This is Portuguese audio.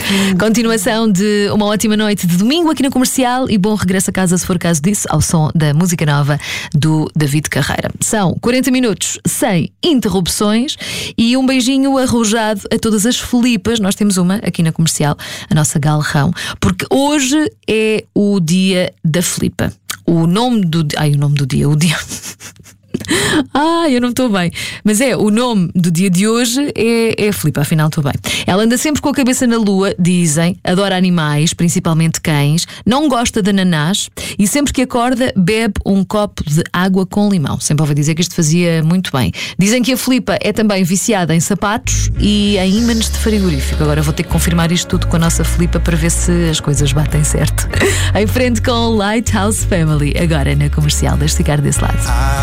Continuação de uma ótima noite de domingo aqui na Comercial e bom regresso a casa, se for caso disso, ao som da música nova do David Carreira. São 40 minutos sem interrupções e um beijinho arrojado a todas as Filipas. Nós temos uma aqui na Comercial, a nossa Galrão, porque hoje é o dia da Filipa. O nome do dia. O dia. Eu não estou bem. Mas o nome do dia de hoje é Filipa, afinal estou bem. Ela anda sempre com a cabeça na lua, dizem, adora animais, principalmente cães, não gosta de ananás e sempre que acorda bebe um copo de água com limão. Sempre ouvi dizer que isto fazia muito bem. Dizem que a Filipa é também viciada em sapatos e em ímãs de frigorífico. Agora vou ter que confirmar isto tudo com a nossa Filipa para ver se as coisas batem certo. Em frente com Lighthouse Family, agora na Comercial. Deixa ficar desse lado.